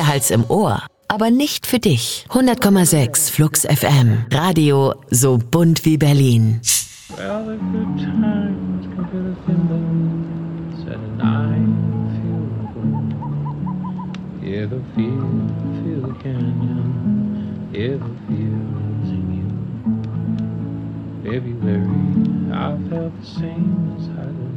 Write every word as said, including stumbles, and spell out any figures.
Hals im Ohr. Aber nicht für dich. hundert Komma sechs Flux F M. Radio so bunt wie Berlin. Well, the good times can feel the thimbles at a night feel good. Yeah, the feel, feel the canyon. Yeah, the feel's in you. February, I felt the same as I did.